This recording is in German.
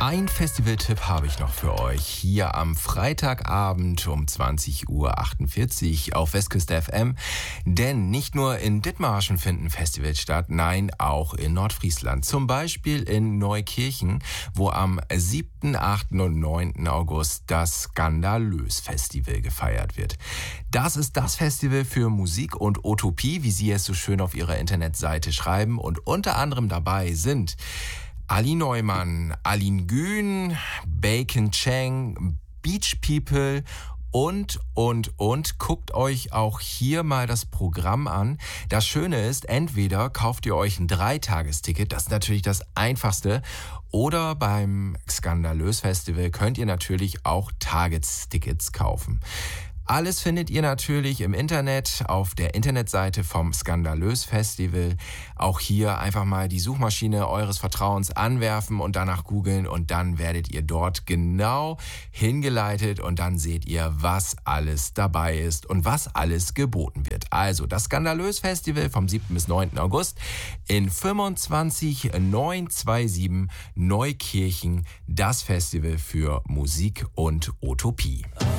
Ein Festivaltipp habe ich noch für euch hier am Freitagabend um 20:48 Uhr auf Westküste FM. Denn nicht nur in Dithmarschen finden Festivals statt, nein, auch in Nordfriesland. Zum Beispiel in Neukirchen, wo am 7., 8. und 9. August das Skandalös-Festival gefeiert wird. Das ist das Festival für Musik und Utopie, wie Sie es so schön auf Ihrer Internetseite schreiben. Und unter anderem dabei sind Ali Neumann, Aline Gün, Bacon Cheng, Beach People und. Guckt euch auch hier mal das Programm an. Das Schöne ist, entweder kauft ihr euch ein 3-Tagesticket, das ist natürlich das Einfachste, oder beim Skandalös Festival könnt ihr natürlich auch Tagestickets kaufen. Alles findet ihr natürlich im Internet auf der Internetseite vom Skandalös Festival. Auch hier einfach mal die Suchmaschine eures Vertrauens anwerfen und danach googeln und dann werdet ihr dort genau hingeleitet und dann seht ihr, was alles dabei ist und was alles geboten wird. Also das Skandalös Festival vom 7. bis 9. August in 25927 Neukirchen, das Festival für Musik und Utopie.